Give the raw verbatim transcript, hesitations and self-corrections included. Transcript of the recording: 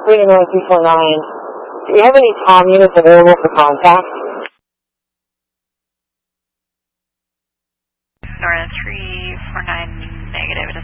Green North three four nine. Do you have any Tom units available for contact? North three four nine, negative.